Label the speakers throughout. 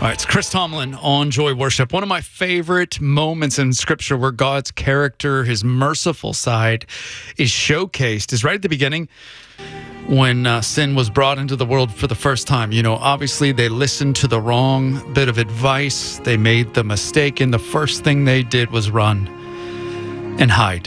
Speaker 1: All right, it's Chris Tomlin on Joy Worship. One of my favorite moments in Scripture where God's character, his merciful side, is showcased is right at the beginning when sin was brought into the world for the first time. You know, obviously they listened to the wrong bit of advice. They made the mistake, and the first thing they did was run and hide.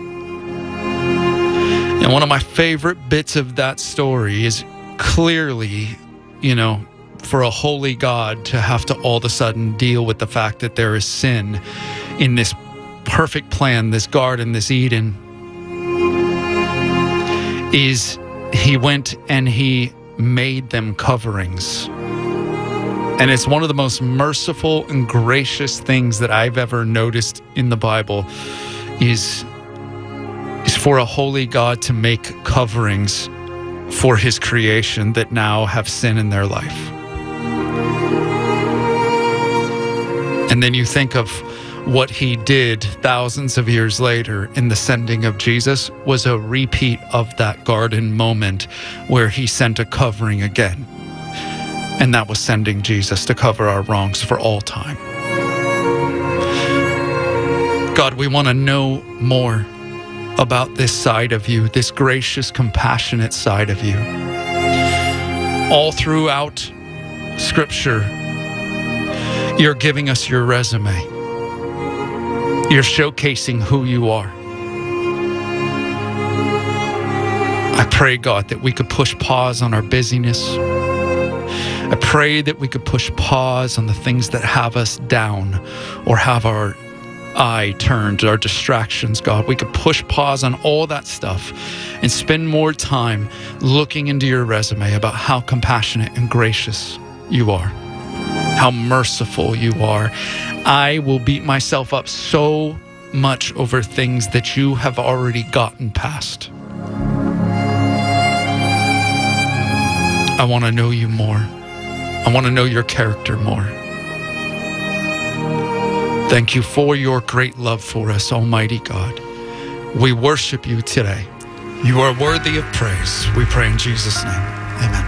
Speaker 1: And one of my favorite bits of that story is clearly, for a holy God to have to all of a sudden deal with the fact that there is sin in this perfect plan, this garden, this Eden, is he went and he made them coverings. And it's one of the most merciful and gracious things that I've ever noticed in the Bible is for a holy God to make coverings for his creation that now have sin in their life. And then you think of what he did thousands of years later in the sending of Jesus was a repeat of that garden moment where he sent a covering again. And that was sending Jesus to cover our wrongs for all time. God, we want to know more about this side of you, this gracious, compassionate side of you. All throughout Scripture, you're giving us your resume. You're showcasing who you are. I pray, God, that we could push pause on our busyness. I pray that we could push pause on the things that have us down or have our eye turned, our distractions, God. We could push pause on all that stuff and spend more time looking into your resume about how compassionate and gracious you are, how merciful you are. I will beat myself up so much over things that you have already gotten past. I want to know you more. I want to know your character more. Thank you for your great love for us, Almighty God. We worship you today. You are worthy of praise. We pray in Jesus' name. Amen.